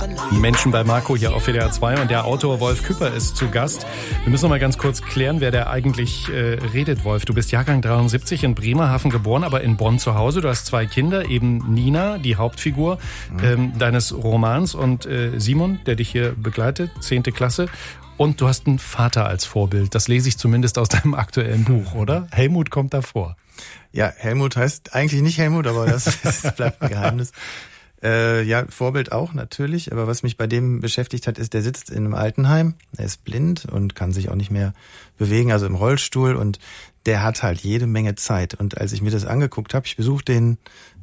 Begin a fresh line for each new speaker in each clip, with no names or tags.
Menschen bei Marco hier auf WDR 2 und der Autor Wolf Küpper ist zu Gast. Wir müssen noch mal ganz kurz klären, wer der eigentlich redet, Wolf. Du bist Jahrgang 73, in Bremerhaven geboren, aber in Bonn zu Hause. Du hast 2 Kinder, eben Nina, die Hauptfigur deines Romans, und Simon, der dich hier begleitet, 10. Klasse. Und du hast einen Vater als Vorbild. Das lese ich zumindest aus deinem aktuellen Buch, oder? Helmut kommt davor.
Ja, Helmut heißt eigentlich nicht Helmut, aber das bleibt ein Geheimnis. Ja, Vorbild auch natürlich, aber was mich bei dem beschäftigt hat, ist, der sitzt in einem Altenheim, er ist blind und kann sich auch nicht mehr bewegen, also im Rollstuhl, und der hat halt jede Menge Zeit. Und als ich mir das angeguckt habe, ich besuche den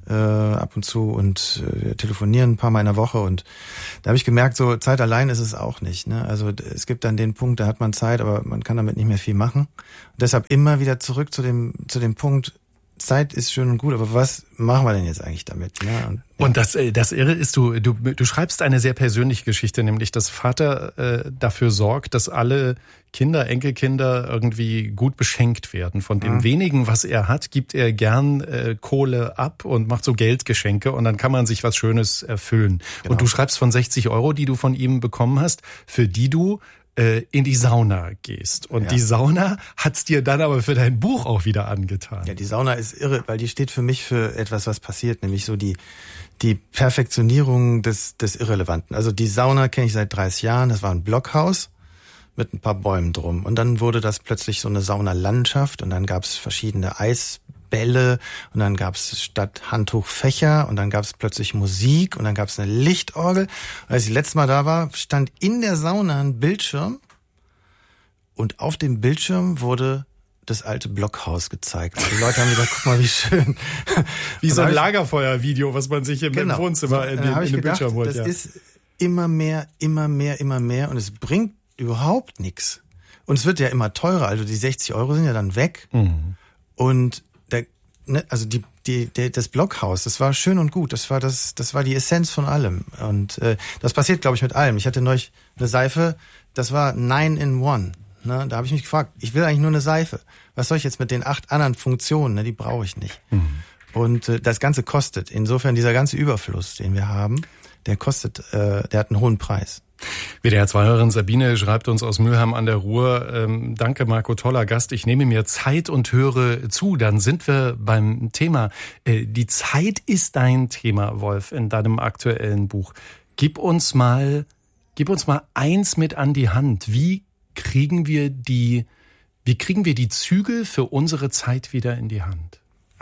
ab und zu und telefonieren ein paar Mal in der Woche, und da habe ich gemerkt, so Zeit allein ist es auch nicht, ne? Also es gibt dann den Punkt, da hat man Zeit, aber man kann damit nicht mehr viel machen. Und deshalb immer wieder zurück zu dem Punkt, Zeit ist schön und gut, aber was machen wir denn jetzt eigentlich damit? Ne?
Und das Irre ist, du schreibst eine sehr persönliche Geschichte, nämlich dass Vater dafür sorgt, dass alle Kinder, Enkelkinder irgendwie gut beschenkt werden. Von dem wenigen, was er hat, gibt er gern Kohle ab und macht so Geldgeschenke, und dann kann man sich was Schönes erfüllen. Genau. Und du schreibst von 60 €, die du von ihm bekommen hast, für die du in die Sauna gehst. Und die Sauna hat's dir dann aber für dein Buch auch wieder angetan.
Ja, die Sauna ist irre, weil die steht für mich für etwas, was passiert, nämlich so die Perfektionierung des Irrelevanten. Also die Sauna kenne ich seit 30 Jahren, das war ein Blockhaus mit ein paar Bäumen drum. Und dann wurde das plötzlich so eine Saunalandschaft, und dann gab's verschiedene Eisbälle, und dann gab's statt Handtuch Fächer, und dann gab's plötzlich Musik, und dann gab's eine Lichtorgel. Und als ich letztes Mal da war, stand in der Sauna ein Bildschirm, und auf dem Bildschirm wurde das alte Blockhaus gezeigt. Und die Leute haben gesagt, guck mal, wie schön.
Wie so ein Lagerfeuervideo, was man sich im Wohnzimmer in den Bildschirm holt.
Das ist immer mehr, und es bringt überhaupt nichts. Und es wird ja immer teurer, also die 60 € sind ja dann weg. Und das Blockhaus, das war schön und gut, das war die Essenz von allem. Und das passiert, glaube ich, mit allem. Ich hatte neulich eine Seife, das war 9 in 1. Ne? Da habe ich mich gefragt, ich will eigentlich nur eine Seife. Was soll ich jetzt mit den 8 anderen Funktionen? Ne? Die brauche ich nicht. Und das Ganze kostet. Insofern dieser ganze Überfluss, den wir haben, der hat einen hohen Preis.
WDR-2-Hörerin Sabine schreibt uns aus Mülheim an der Ruhr: Danke Marco, toller Gast. Ich nehme mir Zeit und höre zu. Dann sind wir beim Thema. Die Zeit ist dein Thema, Wolf, in deinem aktuellen Buch. Gib uns mal eins mit an die Hand. Wie kriegen wir die Zügel für unsere Zeit wieder in die Hand?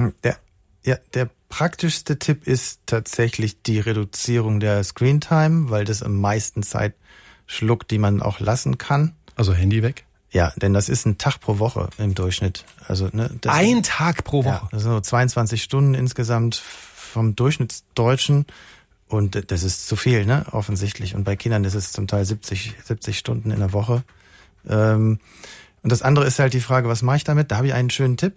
Der praktischste Tipp ist tatsächlich die Reduzierung der Screentime, weil das am meisten Zeit schluckt, die man auch lassen kann.
Also Handy weg?
Ja, denn das ist ein Tag pro Woche im Durchschnitt. Also
ein Tag pro Woche?
Ja, das sind so 22 Stunden insgesamt vom Durchschnittsdeutschen, und das ist zu viel, ne, offensichtlich. Und bei Kindern ist es zum Teil 70 Stunden in der Woche. Und das andere ist halt die Frage, was mache ich damit? Da habe ich einen schönen Tipp.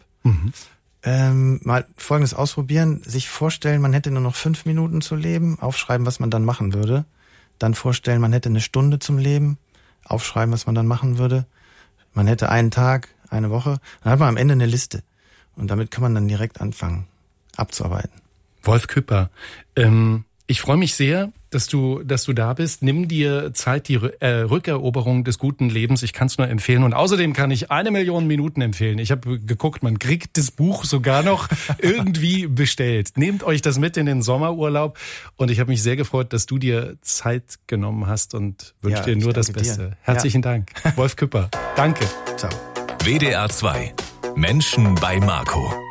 Mal Folgendes ausprobieren, sich vorstellen, man hätte nur noch 5 Minuten zu leben, aufschreiben, was man dann machen würde. Dann vorstellen, man hätte 1 Stunde zum Leben, aufschreiben, was man dann machen würde. Man hätte einen Tag, eine Woche, dann hat man am Ende eine Liste. Und damit kann man dann direkt anfangen, abzuarbeiten.
Wolf Küpper, ich freue mich sehr, dass du da bist. Nimm dir Zeit, die Rückeroberung des guten Lebens. Ich kann es nur empfehlen. Und außerdem kann ich 1 Million Minuten empfehlen. Ich habe geguckt, man kriegt das Buch sogar noch irgendwie bestellt. Nehmt euch das mit in den Sommerurlaub. Und ich habe mich sehr gefreut, dass du dir Zeit genommen hast, und wünsche dir nur das Beste. Herzlichen Dank. Wolf Küpper, danke.
Ciao.
WDR 2. Menschen bei Marco.